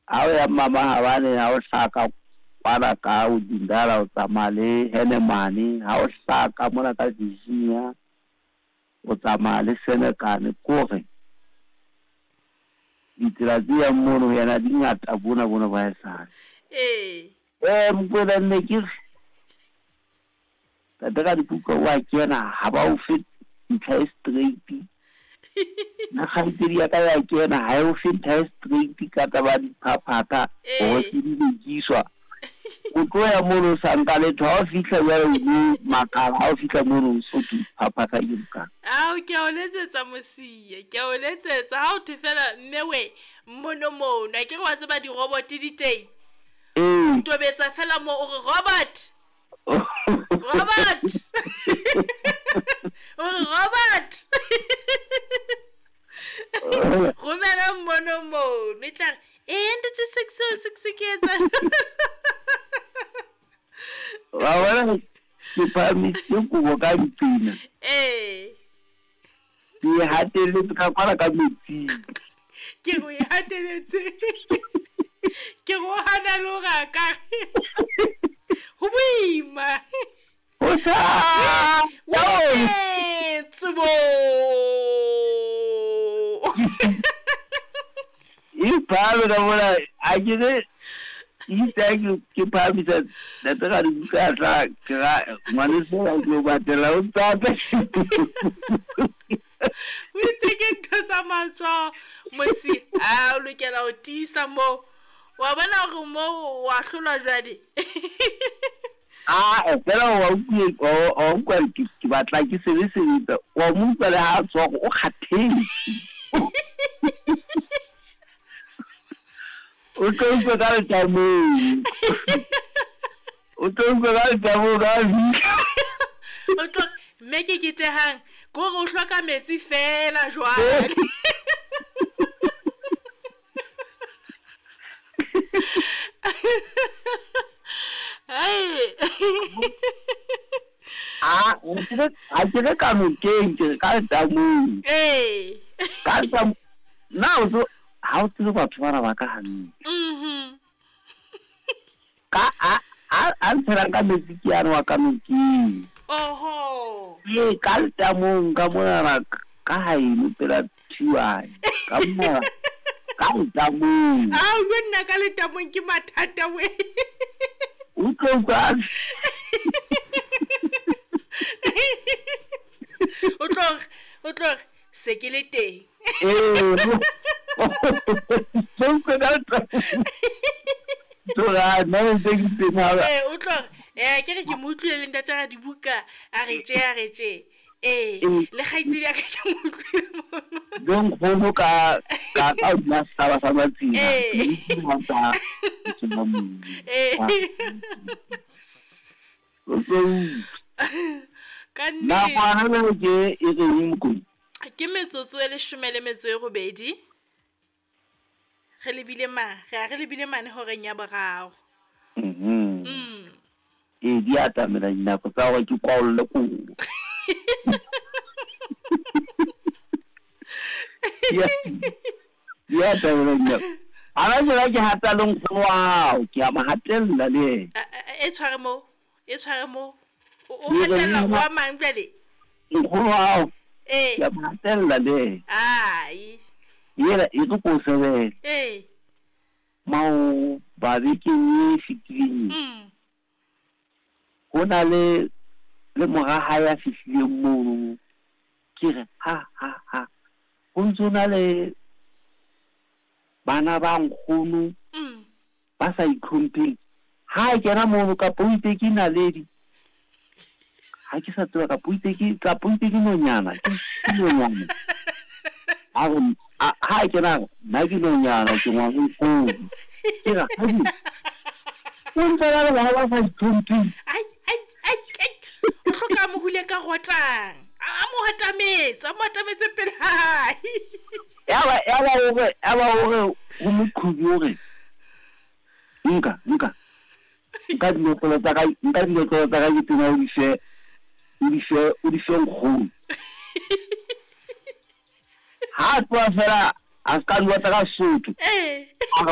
ha o ya mama habane ha o hlaka kwana ka o dindala o tsamale Henemane ha o hlaka mona ka Virginia o tsamale Senekane kore ditsela tse yang mono yana di ngata bona ba esana mkwela nne ke ka dipuka wa kena ha ba o fit ntlha straight na khaitiri ya ka ya kena ha o fit ntlha straight ka taba di phaphata o se di diswa o tlo ya mono sanka le tho fihla ya o makala ha o fihla mono so di phaphata yimka o ke o letsetsa Mosiya ke o letsetsa ha o thefela mmewe mono ke wa tseba di robot di teng tobetsa fela mo o re Robert romela mono tla ntate 606 ke etsa wa bona ke pamitse go ka dipina di hatele ka kwala ka metsi ke go hateletse ke go hana lo ga ka ho boima o sa tsubo ipalo na bona a ke itse ke phamisa da tsa di ka tla ka ngwane se a go batela o tsaka we take ntotsa matso Mosi o lokela o tisa mo wa bona go mo wa hlolwa jwadi fela wa o kwa ke batla ke sebetsa wa mo tsale ha tswa o khatheng o tlo ka tamo o tlo ka tamo ga o tlo me ke kitehang go go hloka metsi fela jwale a ke ka mo ke ka tamo ka tamo now so how to batho ba ka hanne ka a ntshela ka metsi ke yana wa ka metsi ka tamo ka mona ka haile pela thiwa ka mona ka tamo wena ka le tamo ke mathata we o tlo o tlo se ke le teng o tlo ke re ke mo utlwile le ntate ga dibuka a retse le gaitse ya ke mo utlwile mono don't go ka na saba sa matsi na bana ke e re imko ke metsotso e 18 re lebile mane hore nya borao di atamela dinako tsa go ke kwaolle ko ya tamela dinako ana jela ke hata long wow ke a mahatella le e tshware mo o hatella wa mangtlele wow ya mahatella le ai yela e go posele mau ba ke ni fitini ona le moraha ya fihlile mo ke re ha o ntsona le bana ba nkgono ba sa ikhompe ha ke ra mo ka poite ke na ledi ha ke sa tswa ka poite ke nonyana ha ke ra na ke nonyana ke ngwa go ke ra o ntse ba sa ikhompe ka mo hule ka gotang a mo hatametse pele hai ya ba o mo khubure nka dinokolo tsa ka ke tsena o di fe ngkholo ha tswa fela a ska nwa tsa ka Sotho